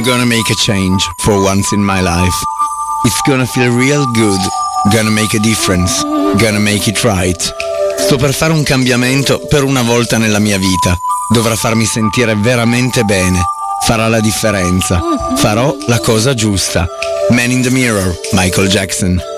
gonna make a change for once in my life. It's gonna feel real good. Gonna make a difference. Gonna make it right. Sto per fare un cambiamento per una volta nella mia vita. Dovrà farmi sentire veramente bene. Farà la differenza. Farò la cosa giusta. Man in the Mirror, Michael Jackson.